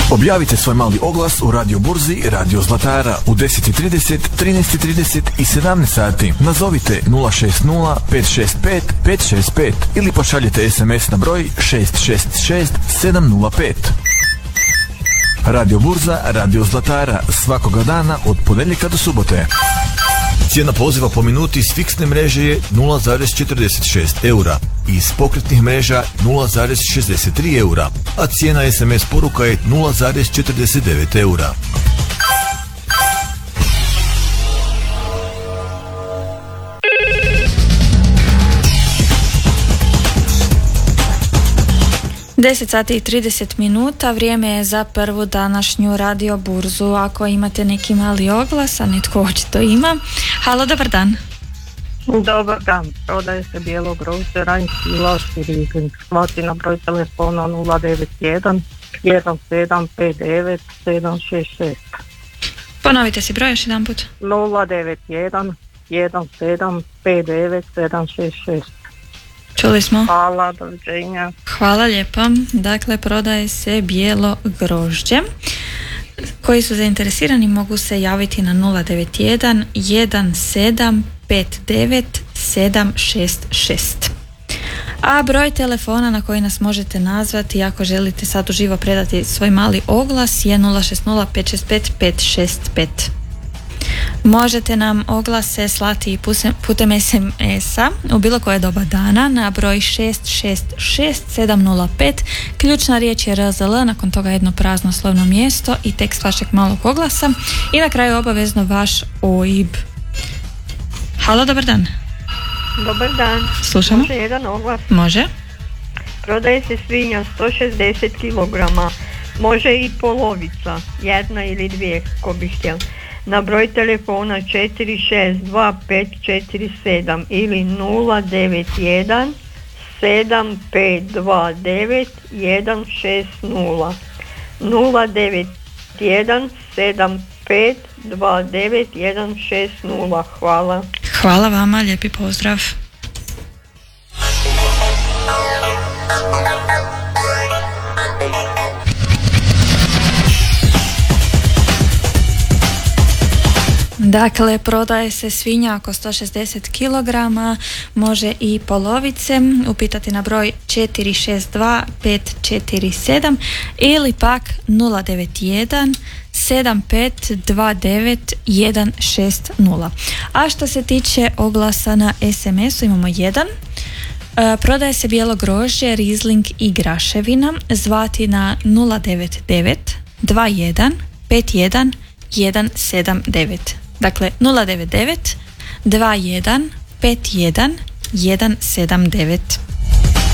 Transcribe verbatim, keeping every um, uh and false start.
Objavite svoj mali oglas u Radio Burzi Radio Zlatara u deset i trideset, trinaest i trideset i sedamnaest sati. Nazovite nula šest nula pet šest pet pet šest pet ili pošaljite es em es na broj šest šest šest sedam nula pet. Radio Burza Radio Zlatara svakoga dana od ponedjeljka do subote. Cijena poziva po minuti s fiksne mreže je nula zarez četrdeset šest eura i iz pokretnih mreža nula zarez šezdeset tri eura, a cijena es em es poruka je nula zarez četrdeset devet eura. deset sati i trideset minuta, vrijeme je za prvu današnju radio burzu. Ako imate neki mali oglas, a netko očito ima. Halo, dobar dan. Dobar dan, prodaje se bijelo grožđe, ranj kila, Rizling. Zvati na broj telefona nula devet jedan jedan sedam pet devet sedam šest šest. Ponovite si broj još jedan put. nula devet jedan jedan sedam pet devet sedam šest šest. Čuli smo. Hvala, doviđenja. Hvala lijepo. Dakle, prodaje se bijelo grožđe. Koji su zainteresirani mogu se javiti na nula devet jedan jedan sedam pet devet sedam šest šest. A broj telefona na koji nas možete nazvati ako želite sad uživo predati svoj mali oglas je nula šest nula pet šest pet pet šest pet. Možete nam oglase slati putem es em es-a u bilo koje doba dana na broj šest šest šest sedam nula pet. Ključna riječ je er ze el, nakon toga jedno prazno slovno mjesto i tekst vašeg malog oglasa i na kraju obavezno vaš o i be. Halo, dobar dan. Dobar dan. Slušamo. Može jedan oglas? Može. Prodaje se svinja sto šezdeset kilograma. Može i polovica, jedna ili dvije, ko bi htjel. Na broj telefona četiri šest dva pet četiri sedam ili nula devet jedan sedam pet dva devet jedan šest nula. nula devet jedan sedam pet dva devet jedan šest nula. Hvala. Hvala vama, lijepi pozdrav. Dakle, prodaje se svinja oko sto šezdeset kilograma, može i polovice, upitati na broj četiri šest dva pet četiri sedam ili pak nula devet jedan sedam pet dva devet jedan šest nula. A što se tiče oglasa na es em esu imamo jedan. E, prodaje se bijelo grožđe, rizling i graševina, zvati na nula devet devet dva jedan pet jedan jedan sedam devet. Dakle, nula devet devet dva jedan pet jedan jedan sedam devet.